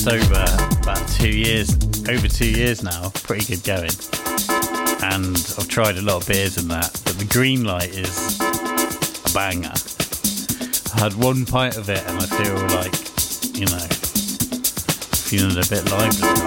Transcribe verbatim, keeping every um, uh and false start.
sober about two years, over two years now, pretty good going. And I've tried a lot of beers and that, but the Green Light is a banger. I had one pint of it and I feel like, you know, feeling a bit lively.